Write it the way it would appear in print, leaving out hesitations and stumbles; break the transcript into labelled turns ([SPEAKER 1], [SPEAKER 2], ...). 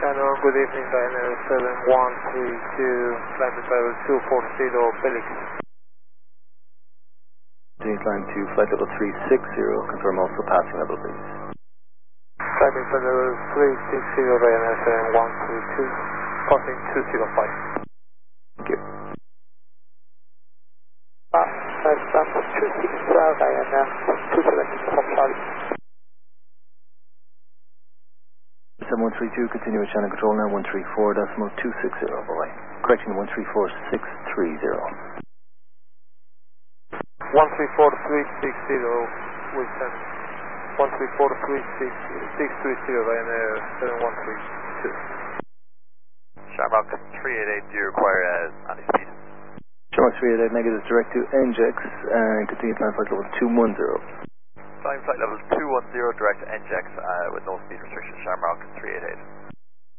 [SPEAKER 1] Ryanair, good evening, Ryanair 7132, climb level 240, Belgic.
[SPEAKER 2] Climb to flight level 360, confirm also passing level please.
[SPEAKER 1] Climbing flight level 360, Ryanair 7132, passing 205.
[SPEAKER 2] Thank you.
[SPEAKER 1] Nice jump, 26, Ryanair 270 from Charlie.
[SPEAKER 2] 7132, continue with channel control now, 134.260, bye-bye. Correction, 134.630.
[SPEAKER 1] 134.360, Wilson. 134.630, Ryanair 7132.
[SPEAKER 3] Shamrock 388, do you require anti-speed?
[SPEAKER 2] Shamrock 388, negative direct to NGEX, and continue climb flight level 210.
[SPEAKER 3] Climb flight level 210, direct to NGEX with no speed restrictions, Shamrock 388.